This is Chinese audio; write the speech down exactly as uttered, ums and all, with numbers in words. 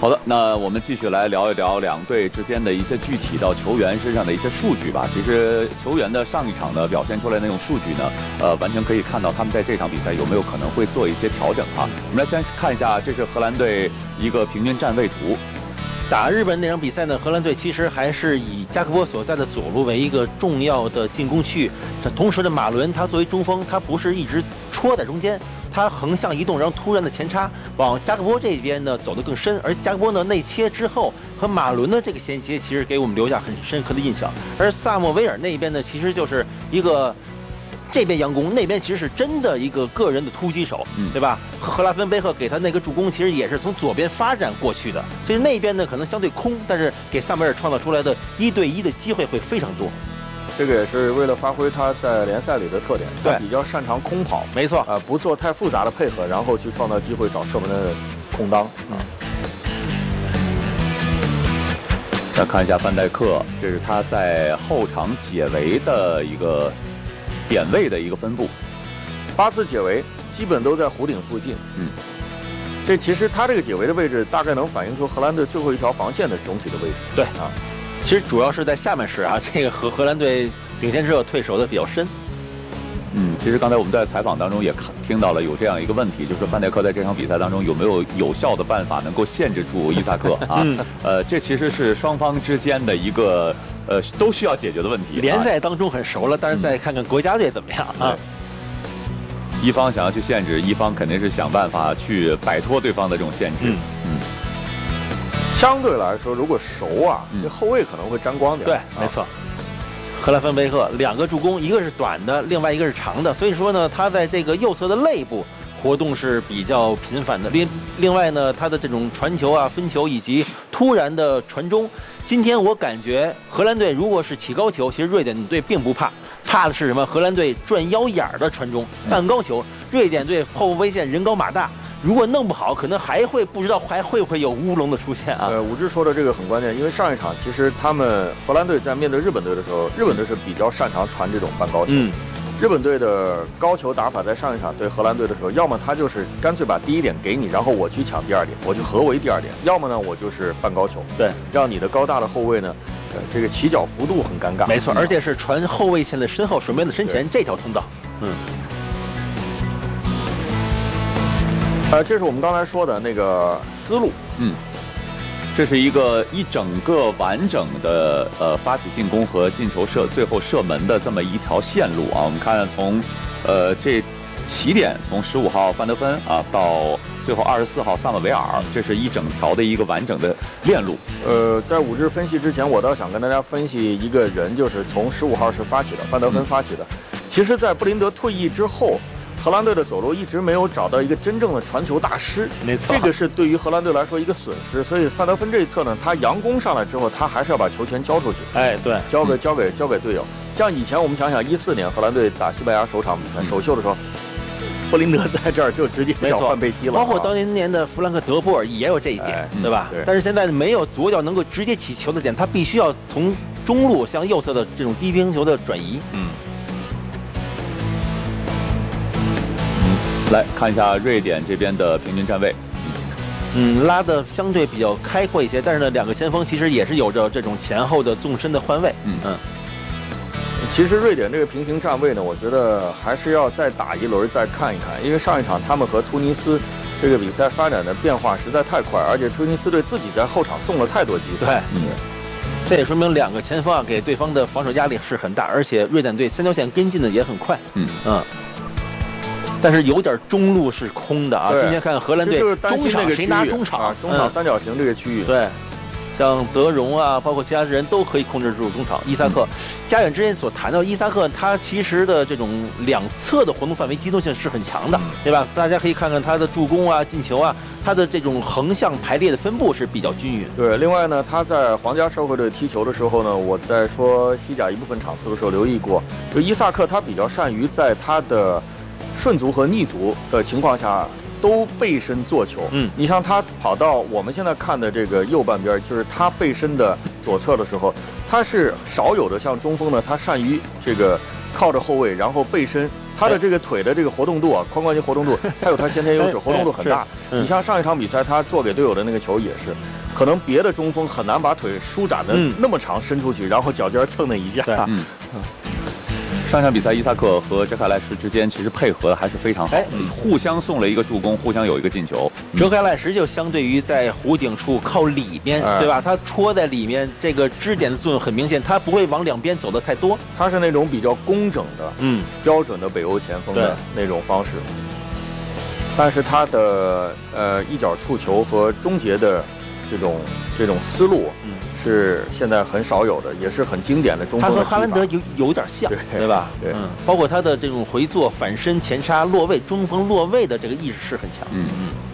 好的，那我们继续来聊一聊两队之间的一些具体到球员身上的一些数据吧。其实球员的上一场呢表现出来那种数据呢，呃，完全可以看到他们在这场比赛有没有可能会做一些调整啊。我们来先看一下，这是荷兰队一个平均站位图。 打日本那场比赛呢，荷兰队其实还是以加克波所在的左路为一个重要的进攻区域。这同时的马伦，他作为中锋，他不是一直戳在中间。他横向移动，然后突然的前插往加克波这边呢走得更深，而加克波呢内切之后和马伦的这个衔接，其实给我们留下很深刻的印象。而萨莫维尔那边呢，其实就是一个这边佯攻，那边其实是真的一个个人的突击手， 嗯、 对吧？赫拉芬贝赫给他那个助攻，其实也是从左边发展过去的。其实那边呢可能相对空，但是给萨莫维尔创造出来的一对一的机会会非常多。 这个也是为了发挥他在联赛里的特点，他比较擅长空跑， 没错， 啊、呃，不做太复杂的配合，然后去创造机会找射门的空当啊。 再看一下范戴克，这是他在后场解围的一个点位的一个分布， 八次解围基本都在弧顶附近， 嗯， 这其实他这个解围的位置大概能反映出荷兰队最后一条防线的总体的位置， 对啊。 其实主要是在下半时啊，这个荷荷兰队领先之后退守的比较深。 嗯，其实刚才我们在采访当中也看听到了有这样一个问题，就是范戴克在这场比赛当中有没有有效的办法能够限制住伊萨克啊？ 嗯、 呃，这其实是双方之间的一个呃都需要解决的问题。 联赛当中很熟了，但是再看看国家队怎么样啊？ 一方想要去限制，一方肯定是想办法去摆脱对方的这种限制。 嗯。 嗯相对来说，如果熟啊，这后卫可能会沾光点。 对，没错。赫拉芬贝赫两个助攻，一个是短的，另外一个是长的，所以说呢，他在这个右侧的肋部活动是比较频繁的。另另外呢，他的这种传球啊、分球以及突然的传中，今天我感觉荷兰队如果是起高球，其实瑞典队并不怕，怕的是什么？荷兰队转腰眼儿的传中、半高球，瑞典队后卫线人高马大。如果弄不好，可能还会不知道还会不会有乌龙的出现啊？ 呃，武志说的这个很关键，因为上一场其实他们荷兰队在面对日本队的时候，日本队是比较擅长传这种半高球。 嗯， 日本队的高球打法在上一场对荷兰队的时候，要么他就是干脆把第一点给你，然后我去抢第二点，我去合围第二点；要么呢，我就是半高球， 对， 让你的高大的后卫呢，呃，这个起脚幅度很尴尬。 没错，而且是传后卫线的身后，守门的身前这条通道。嗯。 呃，这是我们刚才说的那个思路， 嗯，这是一个一整个完整的呃发起进攻和进球射最后射门的这么一条线路啊。我们看从呃这起点从十五号范德芬啊到最后二十四号萨莫维尔，这是一整条的一个完整的链路。 呃，在武志分析之前，我倒想跟大家分析一个人，就是从十五号是发起的，范德芬发起的。嗯、其实，在布林德退役之后。荷兰队的走路一直没有找到一个真正的传球大师， 没错， 这个是对于荷兰队来说一个损失。所以范德芬这一侧呢，他佯攻上来之后，他还是要把球权交出去。 哎，对， 交给交给交给队友。像以前我们想想，一四年荷兰队打西班牙首场比赛、嗯、首秀的时候，布林德在这儿就直接找范佩西了。 包括当年的弗兰克德波尔也有这一点， 哎、 对吧、 嗯对？ 但是现在没有左脚能够直接起球的点，他必须要从中路向右侧的这种低平球的转移。 嗯。来看一下瑞典这边的平均站位， 嗯，拉的相对比较开阔一些，但是呢，两个前锋其实也是有着这种前后的纵深的换位。 嗯嗯， 其实瑞典这个平行站位呢，我觉得还是要再打一轮再看一看，因为上一场他们和突尼斯这个比赛发展的变化实在太快，而且突尼斯队自己在后场送了太多机会。 对， 嗯， 这也说明两个前锋啊给对方的防守压力是很大，而且瑞典队三条线跟进的也很快。 嗯嗯。但是有点中路是空的啊！今天看荷兰队中场谁拿中场？ 啊、中场三角形这个区域， 嗯、对，像德容啊，包括其他人都可以控制住中场。伊萨克，佳远之前所谈到伊萨克，他其实的这种两侧的活动范围、机动性是很强的， 嗯、 对吧？大家可以看看他的助攻啊、进球啊，他的这种横向排列的分布是比较均匀。 对，另外呢，他在皇家社会队踢球的时候呢，我在说西甲一部分场次的时候留意过，就伊萨克他比较善于在他的顺足和逆足的情况下都背身做球。 嗯， 你像他跑到我们现在看的这个右半边，就是他背身的左侧的时候，他是少有的像中锋呢，他善于这个靠着后卫，然后背身他的这个腿的这个活动度啊，髋关节活动度，他有他先天优势，活动度很大。你像上一场比赛，他做给队友的那个球也是，可能别的中锋很难把腿舒展的那么长伸出去，然后脚尖蹭那一下。 嗯。上场比赛，伊萨克和哲凯赖什之间其实配合的还是非常好，嗯、互相送了一个助攻，互相有一个进球。 嗯、哲凯赖什就相对于在弧顶处靠里边，哎、对吧？他戳在里面，这个支点的作用很明显，他不会往两边走的太多。 他是那种比较工整的，嗯，标准的北欧前锋的那种方式。但是他的呃一脚触球和终结的这种这种思路，嗯。是现在很少有的，也是很经典的中锋的踢法。 他和哈兰德有有点像， 对, 对吧？ 对， 嗯，包括他的这种回做、反身、前插、落位、中锋落位的这个意识是很强。 嗯嗯。